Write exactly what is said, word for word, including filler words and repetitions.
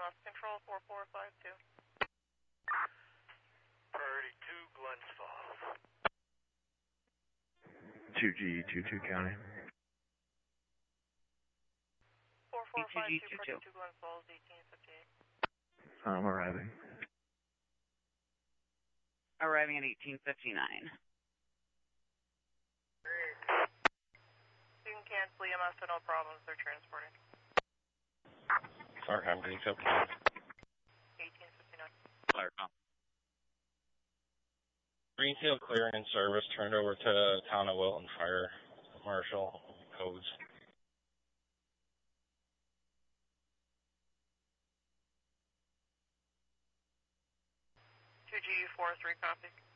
E M S Control four four five two. Priority two, Glens Falls. two G, two two County. four four five two, Priority two, Glens Falls, eighteen fifty-eight. I'm arriving. Arriving at eighteen fifty-nine. You can cancel E M S, so no problems, they're transporting. Sorry, I'm being accepted. eighteen fifty-nine. Fire com. Greenfield clearing and service turned over to Town of Wilton Fire Marshal codes. two G four three, copy.